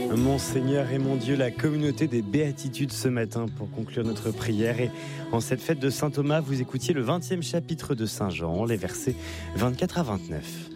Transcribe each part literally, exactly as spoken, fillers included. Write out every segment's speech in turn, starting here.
Mon Seigneur et mon Dieu, la communauté des béatitudes ce matin pour conclure notre prière. Et en cette fête de Saint Thomas, vous écoutiez le vingtième chapitre de Saint Jean, les versets vingt-quatre à vingt-neuf.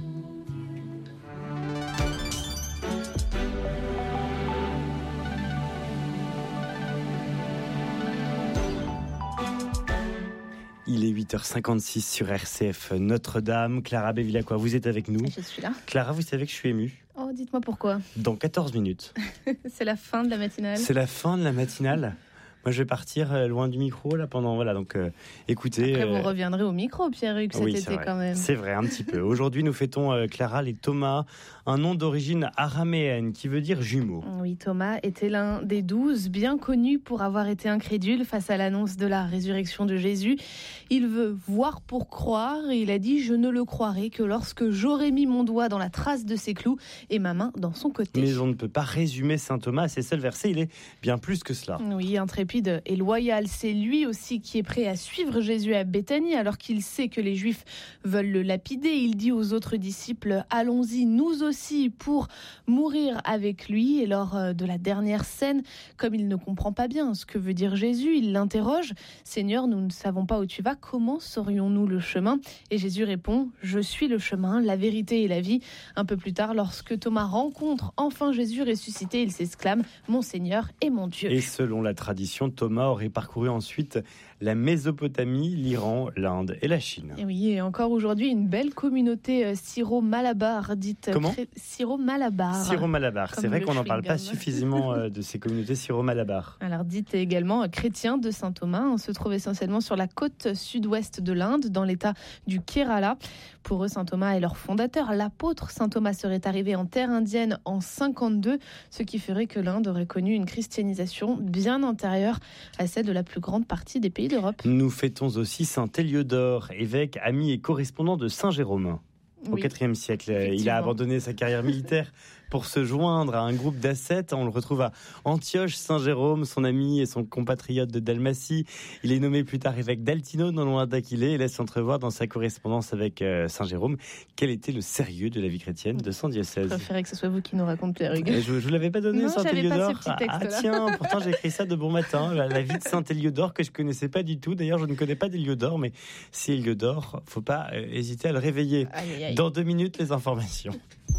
Il est huit heures cinquante-six sur R C F Notre-Dame. Clara Bevilacqua, vous êtes avec nous. Je suis là. Clara, vous savez que je suis ému. Oh, dites-moi pourquoi. Dans quatorze minutes. C'est la fin de la matinale. C'est la fin de la matinale. Moi, je vais partir loin du micro là pendant voilà donc euh, écoutez. Après, vous euh... reviendrez au micro, Pierre-Hugues, cet oui, été quand même. C'est vrai, un petit peu. Aujourd'hui, nous fêtons euh, Clara les Thomas, un nom d'origine araméenne qui veut dire jumeau. Oui, Thomas était l'un des douze, bien connu pour avoir été incrédule face à l'annonce de la résurrection de Jésus. Il veut voir pour croire et il a dit « Je ne le croirai que lorsque j'aurai mis mon doigt dans la trace de ses clous et ma main dans son côté. » Mais on ne peut pas résumer saint Thomas à ses seuls versets, il est bien plus que cela. Oui, intrépide et loyal, c'est lui aussi qui est prêt à suivre Jésus à Béthanie alors qu'il sait que les Juifs veulent le lapider. Il dit aux autres disciples « Allons-y, nous aussi, pour mourir avec lui. » Et lors de la dernière scène, comme il ne comprend pas bien ce que veut dire Jésus, il l'interroge « Seigneur, nous ne savons pas où tu vas, comment saurions-nous le chemin ?» Et Jésus répond « Je suis le chemin, la vérité et la vie. » Un peu plus tard, lorsque Thomas rencontre enfin Jésus ressuscité, il s'exclame « Mon Seigneur et mon Dieu ». Et selon la tradition, Thomas aurait parcouru ensuite la Mésopotamie, l'Iran, l'Inde et la Chine. Et oui, et encore aujourd'hui, une belle communauté syro-malabar, dite Comment cré... syro-malabar. Syro-malabar, c'est vrai qu'on n'en parle pas suffisamment euh, de ces communautés syro-malabar. Alors, dite également chrétien de Saint Thomas, on se trouve essentiellement sur la côte sud-ouest de l'Inde, dans l'état du Kerala. Pour eux, Saint Thomas est leur fondateur. L'apôtre Saint Thomas serait arrivé en terre indienne en cinquante-deux, ce qui ferait que l'Inde aurait connu une christianisation bien antérieure à celle de la plus grande partie des pays d'Europe. Nous fêtons aussi Saint Héliodore, évêque, ami et correspondant de Saint Jérôme. Au Oui, quatrième siècle, il a abandonné sa carrière militaire pour se joindre à un groupe d'ascètes. On le retrouve à Antioche, Saint Jérôme, son ami et son compatriote de Dalmatie. Il est nommé plus tard évêque d'Altino, non loin d'Aquilée, et laisse entrevoir dans sa correspondance avec euh, Saint Jérôme quel était le sérieux de la vie chrétienne de son diocèse. Je préférais que ce soit vous qui nous raconte, Pierre-Hugues. Je ne vous l'avais pas donné, non, Saint Héliodore. Pas ah, ah tiens, pourtant j'ai écrit ça de bon matin. La, la vie de Saint Héliodore que je connaissais pas du tout. D'ailleurs, je ne connais pas d'Héliodore, mais si Héliodore, faut pas euh, hésiter à le réveiller. Aïe, aïe. Dans deux minutes, les informations.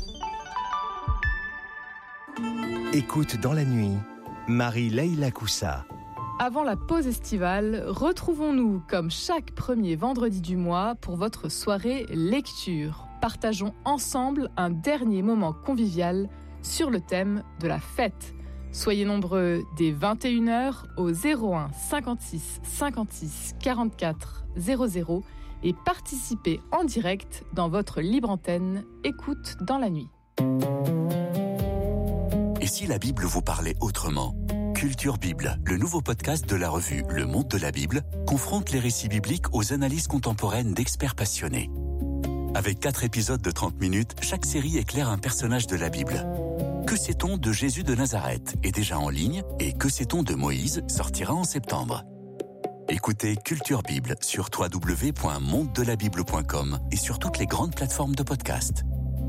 Écoute dans la nuit, Marie-Leïla Koussa. Avant la pause estivale, retrouvons-nous comme chaque premier vendredi du mois pour votre soirée lecture. Partageons ensemble un dernier moment convivial sur le thème de la fête. Soyez nombreux dès vingt et une heures au zéro un cinquante-six cinquante-six quarante-quatre zéro zéro et participez en direct dans votre libre antenne Écoute dans la nuit. Et si la Bible vous parlait autrement ? Culture Bible, le nouveau podcast de la revue Le Monde de la Bible, confronte les récits bibliques aux analyses contemporaines d'experts passionnés. Avec quatre épisodes de trente minutes, chaque série éclaire un personnage de la Bible. Que sait-on de Jésus de Nazareth est déjà en ligne et Que sait-on de Moïse sortira en septembre. Écoutez Culture Bible sur w w w point monde de la bible point com et sur toutes les grandes plateformes de podcast.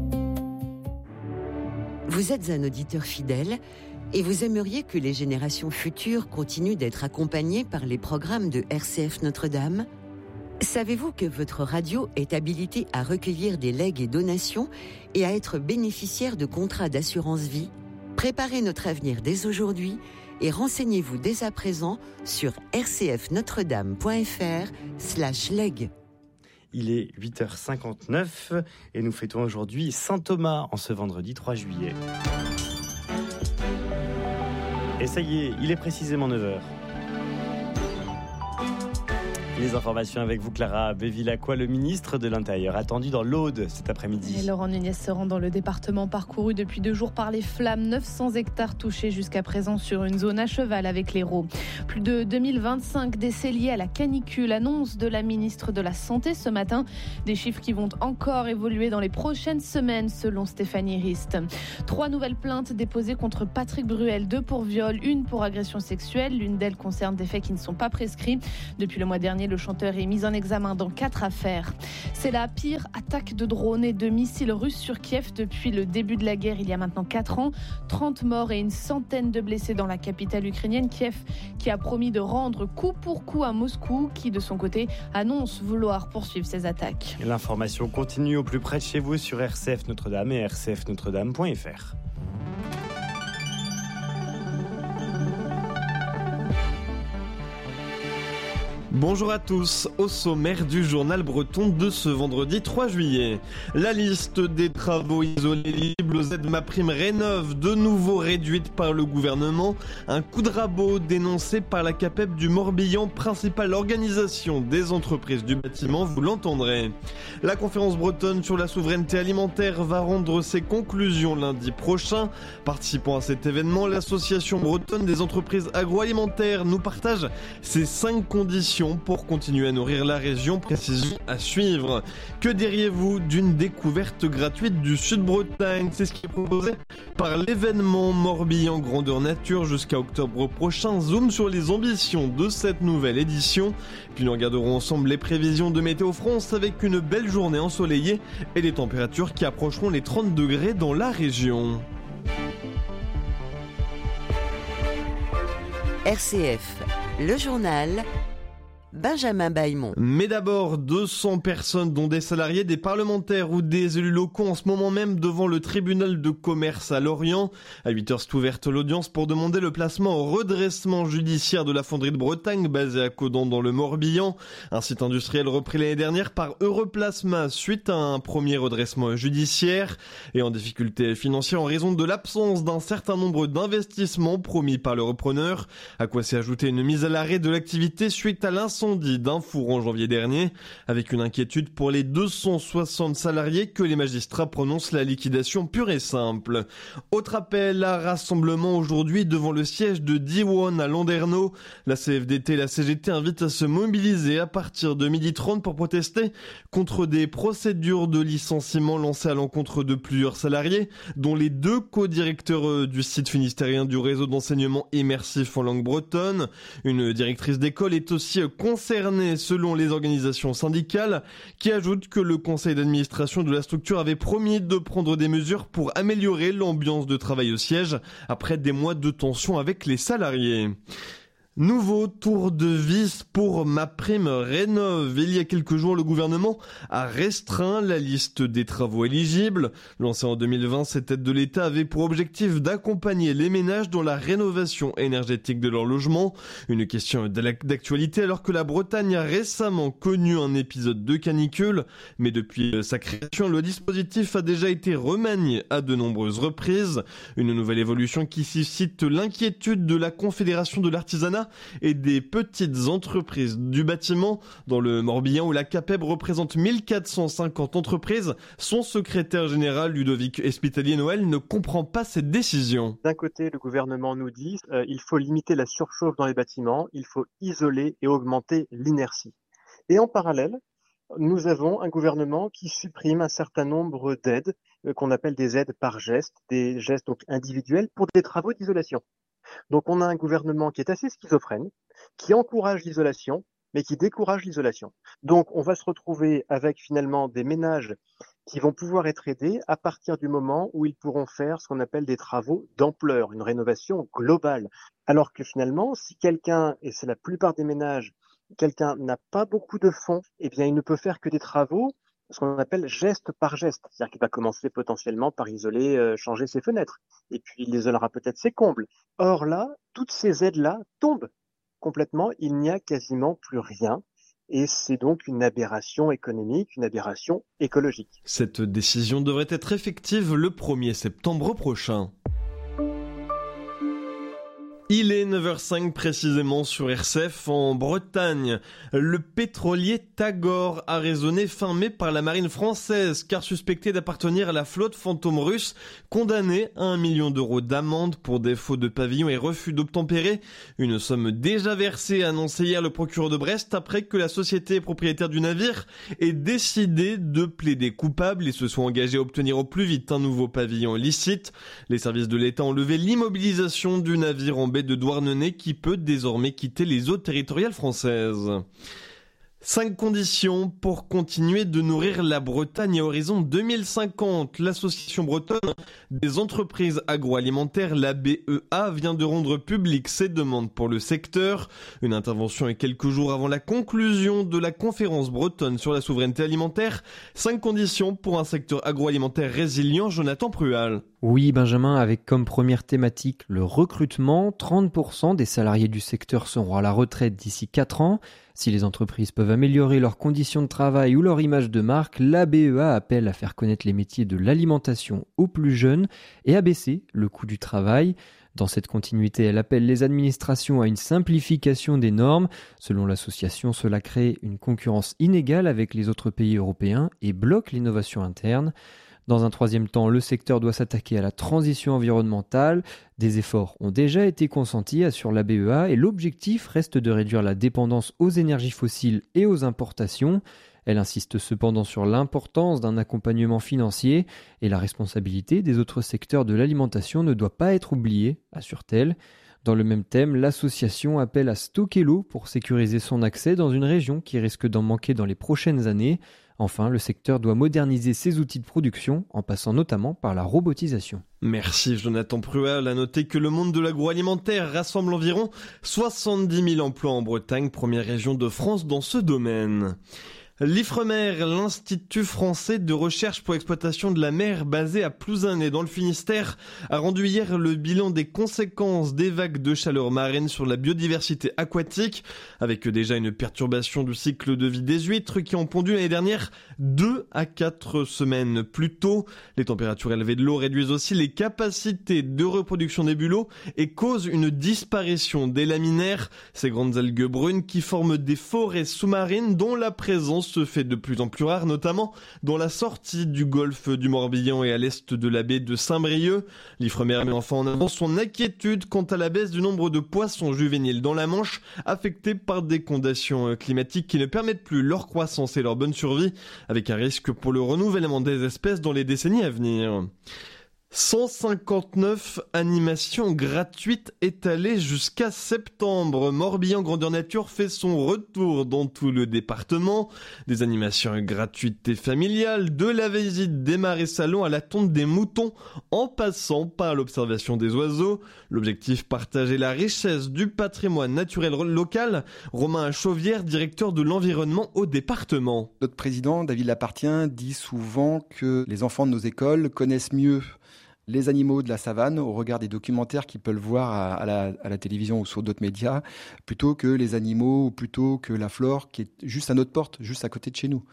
Vous êtes un auditeur fidèle et vous aimeriez que les générations futures continuent d'être accompagnées par les programmes de R C F Notre-Dame ? Savez-vous que votre radio est habilitée à recueillir des legs et donations et à être bénéficiaire de contrats d'assurance vie ? Préparez notre avenir dès aujourd'hui et renseignez-vous dès à présent sur rcfnotredame.fr slash leg. Il est huit heures cinquante-neuf et nous fêtons aujourd'hui Saint Thomas en ce vendredi trois juillet. Et ça y est, il est précisément neuf heures. Les informations avec vous, Clara Bevilacqua, le ministre de l'Intérieur, attendu dans l'Aude cet après-midi. Et Laurent Nunez se rend dans le département parcouru depuis deux jours par les flammes. neuf cents hectares touchés jusqu'à présent sur une zone à cheval avec l'Hérault. Plus de deux mille vingt-cinq décès liés à la canicule. Annonce de la ministre de la Santé ce matin. Des chiffres qui vont encore évoluer dans les prochaines semaines selon Stéphanie Rist. Trois nouvelles plaintes déposées contre Patrick Bruel. Deux pour viol, une pour agression sexuelle. L'une d'elles concerne des faits qui ne sont pas prescrits. Depuis le mois dernier, le Le chanteur est mis en examen dans quatre affaires. C'est la pire attaque de drones et de missiles russes sur Kiev depuis le début de la guerre il y a maintenant quatre ans. trente morts et une centaine de blessés dans la capitale ukrainienne. Kiev qui a promis de rendre coup pour coup à Moscou, qui de son côté annonce vouloir poursuivre ses attaques. L'information continue au plus près de chez vous sur R C F Notre-Dame et r c f notre dame point f r. Bonjour à tous, au sommaire du journal breton de ce vendredi trois juillet. La liste des travaux isolés éligibles aux aides MaPrimeRénov', de nouveau réduite par le gouvernement. Un coup de rabot dénoncé par la CAPEB du Morbihan, principale organisation des entreprises du bâtiment, vous l'entendrez. La conférence bretonne sur la souveraineté alimentaire va rendre ses conclusions lundi prochain. Participant à cet événement, l'association bretonne des entreprises agroalimentaires nous partage ses cinq conditions pour continuer à nourrir la région, précision à suivre. Que diriez-vous d'une découverte gratuite du Sud-Bretagne ? C'est ce qui est proposé par l'événement Morbihan Grandeur Nature jusqu'à octobre prochain. Zoom sur les ambitions de cette nouvelle édition. Puis nous regarderons ensemble les prévisions de Météo France avec une belle journée ensoleillée et des températures qui approcheront les trente degrés dans la région. R C F, le journal Benjamin Bailmont. Mais d'abord, deux cents personnes, dont des salariés, des parlementaires ou des élus locaux, en ce moment même devant le tribunal de commerce à Lorient. À huit heures, c'est ouverte l'audience pour demander le placement au redressement judiciaire de la fonderie de Bretagne, basée à Caudan dans le Morbihan. Un site industriel repris l'année dernière par Europlasma suite à un premier redressement judiciaire et en difficulté financière en raison de l'absence d'un certain nombre d'investissements promis par le repreneur. À quoi s'est ajoutée une mise à l'arrêt de l'activité suite à l'incendie d'un four en janvier dernier, avec une inquiétude pour les deux cent soixante salariés que les magistrats prononcent la liquidation pure et simple. Autre appel à rassemblement aujourd'hui devant le siège de Diwan à Landerneau. La C F D T et la C G T invitent à se mobiliser à partir de midi trente pour protester contre des procédures de licenciement lancées à l'encontre de plusieurs salariés, dont les deux co-directeurs du site finistérien du réseau d'enseignement immersif en langue bretonne. Une directrice d'école est aussi concernés selon les organisations syndicales, qui ajoutent que le conseil d'administration de la structure avait promis de prendre des mesures pour améliorer l'ambiance de travail au siège après des mois de tension avec les salariés. Nouveau tour de vis pour MaPrimeRénov'. Il y a quelques jours, le gouvernement a restreint la liste des travaux éligibles. Lancée en deux mille vingt, cette aide de l'État avait pour objectif d'accompagner les ménages dans la rénovation énergétique de leur logement. Une question d'actualité alors que la Bretagne a récemment connu un épisode de canicule. Mais depuis sa création, le dispositif a déjà été remanié à de nombreuses reprises. Une nouvelle évolution qui suscite l'inquiétude de la Confédération de l'artisanat et des petites entreprises du bâtiment dans le Morbihan où la CAPEB représente mille quatre cent cinquante entreprises. Son secrétaire général Ludovic Espitalier-Noël ne comprend pas cette décision. D'un côté, le gouvernement nous dit euh, il faut limiter la surchauffe dans les bâtiments, il faut isoler et augmenter l'inertie. Et en parallèle, nous avons un gouvernement qui supprime un certain nombre d'aides euh, qu'on appelle des aides par geste, des gestes donc individuels pour des travaux d'isolation. Donc on a un gouvernement qui est assez schizophrène, qui encourage l'isolation, mais qui décourage l'isolation. Donc on va se retrouver avec finalement des ménages qui vont pouvoir être aidés à partir du moment où ils pourront faire ce qu'on appelle des travaux d'ampleur, une rénovation globale. Alors que finalement, si quelqu'un, et c'est la plupart des ménages, quelqu'un n'a pas beaucoup de fonds, eh bien il ne peut faire que des travaux ce qu'on appelle geste par geste, c'est-à-dire qu'il va commencer potentiellement par isoler, euh, changer ses fenêtres, et puis il isolera peut-être ses combles. Or là, toutes ces aides-là tombent complètement, il n'y a quasiment plus rien, et c'est donc une aberration économique, une aberration écologique. Cette décision devrait être effective le premier septembre prochain. Il est neuf heures cinq précisément sur R C F en Bretagne. Le pétrolier Tagor a raisonné fin mai par la marine française car suspecté d'appartenir à la flotte fantôme russe, condamné à un million d'euros d'amende pour défaut de pavillon et refus d'obtempérer. Une somme déjà versée, a annoncé hier le procureur de Brest après que la société propriétaire du navire ait décidé de plaider coupable et se soit engagé à obtenir au plus vite un nouveau pavillon licite. Les services de l'État ont levé l'immobilisation du navire en baie de Douarnenez qui peut désormais quitter les eaux territoriales françaises. Cinq conditions pour continuer de nourrir la Bretagne à horizon deux mille cinquante. L'association bretonne des entreprises agroalimentaires, la B E A, vient de rendre publiques ses demandes pour le secteur. Une intervention est quelques jours avant la conclusion de la conférence bretonne sur la souveraineté alimentaire. Cinq conditions pour un secteur agroalimentaire résilient. Jonathan Prual. Oui, Benjamin, avec comme première thématique le recrutement. trente pour cent des salariés du secteur seront à la retraite d'ici quatre ans. Si les entreprises peuvent améliorer leurs conditions de travail ou leur image de marque, la B E A appelle à faire connaître les métiers de l'alimentation aux plus jeunes et à baisser le coût du travail. Dans cette continuité, elle appelle les administrations à une simplification des normes. Selon l'association, cela crée une concurrence inégale avec les autres pays européens et bloque l'innovation interne. Dans un troisième temps, le secteur doit s'attaquer à la transition environnementale. Des efforts ont déjà été consentis, assure la B E A, et l'objectif reste de réduire la dépendance aux énergies fossiles et aux importations. Elle insiste cependant sur l'importance d'un accompagnement financier et la responsabilité des autres secteurs de l'alimentation ne doit pas être oubliée, assure-t-elle. Dans le même thème, l'association appelle à stocker l'eau pour sécuriser son accès dans une région qui risque d'en manquer dans les prochaines années. Enfin, le secteur doit moderniser ses outils de production en passant notamment par la robotisation. Merci Jonathan Prual. À noter que le monde de l'agroalimentaire rassemble environ soixante-dix mille emplois en Bretagne, première région de France dans ce domaine. L'Ifremer, l'Institut français de recherche pour l'exploitation de la mer basé à Plouzané dans le Finistère, a rendu hier le bilan des conséquences des vagues de chaleur marine sur la biodiversité aquatique, avec déjà une perturbation du cycle de vie des huîtres qui ont pondu l'année dernière deux à quatre semaines plus tôt. Les températures élevées de l'eau réduisent aussi les capacités de reproduction des bulots et causent une disparition des laminaires, ces grandes algues brunes qui forment des forêts sous-marines dont la présence se fait de plus en plus rare, notamment dans la sortie du golfe du Morbihan et à l'est de la baie de Saint-Brieuc. L'Ifremer met enfin en avant son inquiétude quant à la baisse du nombre de poissons juvéniles dans la Manche, affectés par des conditions climatiques qui ne permettent plus leur croissance et leur bonne survie, avec un risque pour le renouvellement des espèces dans les décennies à venir. cent cinquante-neuf animations gratuites étalées jusqu'à septembre. Morbihan Grandeur Nature fait son retour dans tout le département. Des animations gratuites et familiales, de la visite des marais salons à la tonte des moutons, en passant par l'observation des oiseaux. L'objectif, partager la richesse du patrimoine naturel local. Romain Chauvière, directeur de l'environnement au département. Notre président, David Lapartien, dit souvent que les enfants de nos écoles connaissent mieux les animaux de la savane au regard des documentaires qu'ils peuvent voir à, à, la, à la télévision ou sur d'autres médias, plutôt que les animaux ou plutôt que la flore qui est juste à notre porte, juste à côté de chez nous.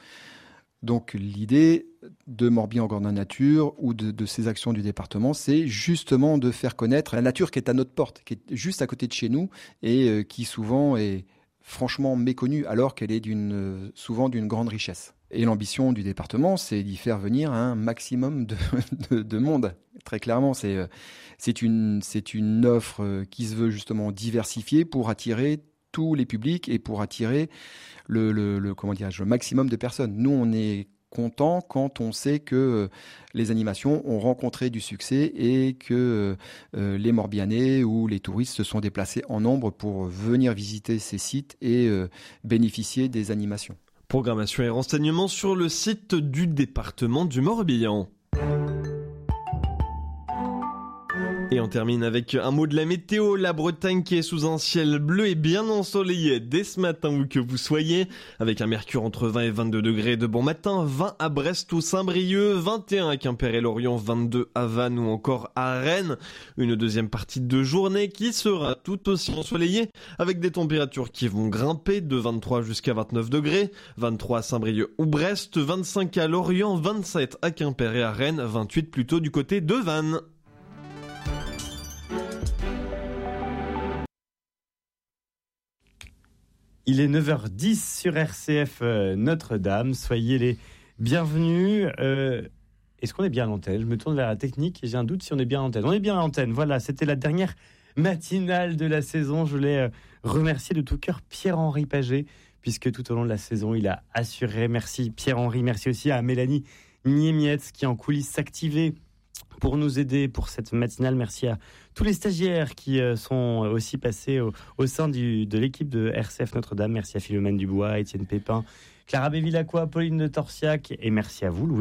Donc l'idée de Morbihan Grandeur Nature ou de, de ces actions du département, c'est justement de faire connaître la nature qui est à notre porte, qui est juste à côté de chez nous et euh, qui souvent est franchement méconnue alors qu'elle est d'une, euh, souvent d'une grande richesse. Et l'ambition du département, c'est d'y faire venir un maximum de, de, de monde. Très clairement, c'est, c'est, une, c'est une offre qui se veut justement diversifiée pour attirer tous les publics et pour attirer le, le, le, comment dirais-je, le maximum de personnes. Nous, on est content quand on sait que les animations ont rencontré du succès et que euh, les Morbihanais ou les touristes se sont déplacés en nombre pour venir visiter ces sites et euh, bénéficier des animations. Programmation et renseignements sur le site du département du Morbihan. Et on termine avec un mot de la météo. La Bretagne qui est sous un ciel bleu et bien ensoleillé dès ce matin où que vous soyez, avec un mercure entre vingt et vingt-deux degrés de bon matin, vingt à Brest ou Saint-Brieuc, vingt et un à Quimper et Lorient, vingt-deux à Vannes ou encore à Rennes. Une deuxième partie de journée qui sera tout aussi ensoleillée avec des températures qui vont grimper de vingt-trois jusqu'à vingt-neuf degrés, vingt-trois à Saint-Brieuc ou Brest, vingt-cinq à Lorient, vingt-sept à Quimper et à Rennes, vingt-huit plutôt du côté de Vannes. Il est neuf heures dix sur R C F euh, Notre-Dame. Soyez les bienvenus. Euh, est-ce qu'on est bien à l'antenne ? Je me tourne vers la technique et j'ai un doute si on est bien à l'antenne. On est bien à l'antenne. Voilà, c'était la dernière matinale de la saison. Je voulais euh, remercier de tout cœur Pierre-Henri Paget, puisque tout au long de la saison, il a assuré. Merci Pierre-Henri. Merci aussi à Mélanie Niemietz qui en coulisses s'activait pour nous aider pour cette matinale. Merci à tous les stagiaires qui sont aussi passés au, au sein du, de l'équipe de R C F Notre-Dame. Merci à Philomène Dubois, Étienne Pépin, Clara Bévilacqua, Pauline de Torsiac et merci à vous, Louis.